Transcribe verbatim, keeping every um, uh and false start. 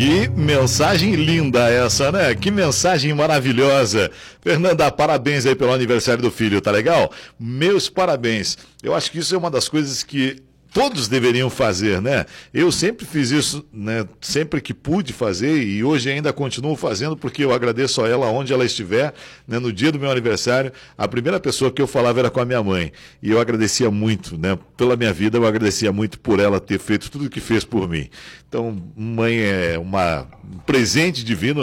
Que mensagem linda essa, né? Que mensagem maravilhosa. Fernanda, parabéns aí pelo aniversário do filho, tá legal? Meus parabéns. Eu acho que isso é uma das coisas que todos deveriam fazer, né? Eu sempre fiz isso, né? Sempre que pude fazer, e hoje ainda continuo fazendo, porque eu agradeço a ela onde ela estiver, né? No dia do meu aniversário, a primeira pessoa que eu falava era com a minha mãe, e eu agradecia muito, né? Pela minha vida, eu agradecia muito por ela ter feito tudo o que fez por mim. Então, mãe é uma, um presente divino.